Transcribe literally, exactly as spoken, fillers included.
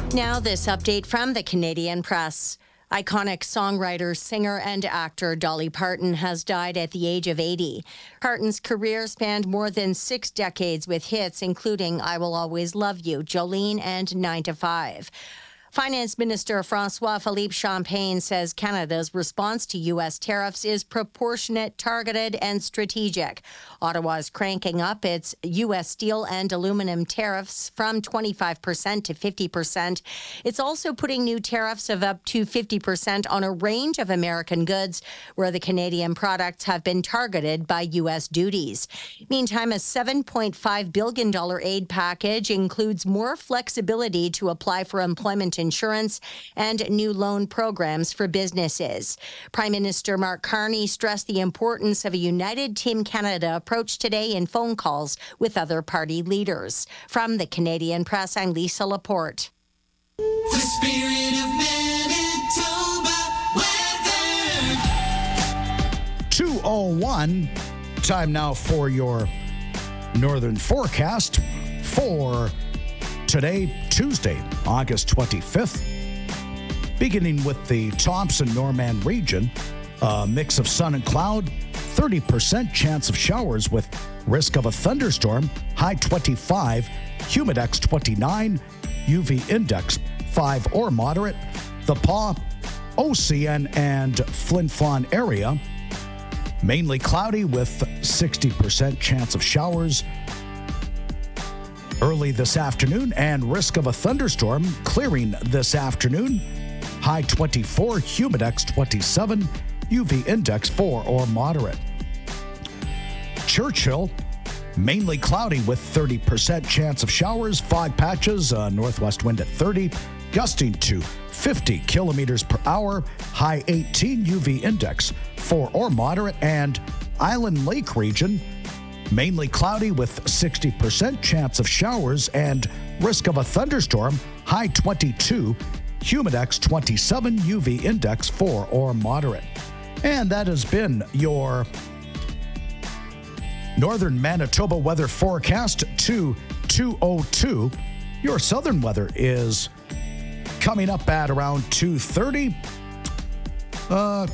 Now, this update from the Canadian Press. Iconic songwriter, singer, and actor Dolly Parton has died at the age of eighty. Parton's career spanned more than six decades with hits including I Will Always Love You, Jolene, and nine to five. Finance Minister François-Philippe Champagne says Canada's response to U S tariffs is proportionate, targeted, and strategic. Ottawa is cranking up its U S steel and aluminum tariffs from twenty-five percent to fifty percent. It's also putting new tariffs of up to fifty percent on a range of American goods where the Canadian products have been targeted by U S duties. Meantime, a seven point five billion dollars aid package includes more flexibility to apply for employment insurance and new loan programs for businesses. Prime Minister Mark Carney stressed the importance of a united Team Canada approach today in phone calls with other party leaders. From the Canadian Press, I'm Lisa Laporte. The spirit of Manitoba weather. two oh one. Time now for your northern forecast for today, Tuesday, August twenty-fifth. Beginning with the Thompson-Norman region, a mix of sun and cloud, thirty percent chance of showers with risk of a thunderstorm, high twenty-five, humidex twenty-nine, U V index five or moderate. The Paw, O C N, and Flin Flon area, mainly cloudy with sixty percent chance of showers early this afternoon and risk of a thunderstorm clearing this afternoon. High twenty-four, humidex twenty-seven, U V index four or moderate. Churchill, mainly cloudy with thirty percent chance of showers, fog patches, uh, northwest wind at thirty, gusting to fifty kilometers per hour, high eighteen, U V index four or moderate. And Island Lake region, mainly cloudy with sixty percent chance of showers and risk of a thunderstorm, high twenty-two, humidex twenty-seven, U V index four or moderate. And that has been your northern Manitoba weather forecast to two oh two. Your southern weather is coming up at around two thirty. Uh,